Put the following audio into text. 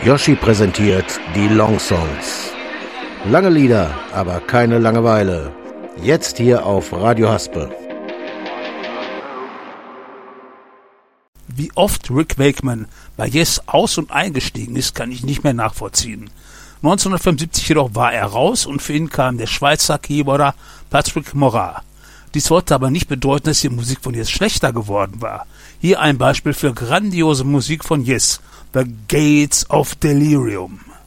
Yoshi präsentiert die Long Songs. Lange Lieder, aber keine Langeweile. Jetzt hier auf Radio Haspe. Wie oft Rick Wakeman bei Yes aus- und eingestiegen ist, kann ich nicht mehr nachvollziehen. 1975 jedoch war er raus und für ihn kam der Schweizer Keyboarder Patrick Morat. Dies wollte aber nicht bedeuten, dass die Musik von Yes schlechter geworden war. Hier ein Beispiel für grandiose Musik von Yes, The Gates of Delirium.